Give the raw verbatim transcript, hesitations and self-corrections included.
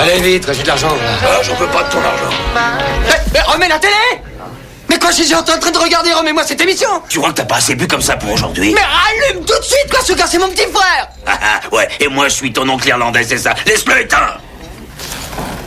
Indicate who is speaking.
Speaker 1: Allez vite, j'ai de l'argent là.
Speaker 2: Ah, j'en veux pas de ton argent.
Speaker 1: Mais, mais remets la télé. Mais quoi, j'étais en train de regarder, remets-moi cette émission.
Speaker 2: Tu crois que t'as pas assez bu comme ça pour aujourd'hui?
Speaker 1: Mais rallume tout de suite, quoi, ce gars, c'est mon petit frère.
Speaker 2: Ah ah, ouais, et moi je suis ton oncle irlandais, c'est ça. Laisse-le éteindre.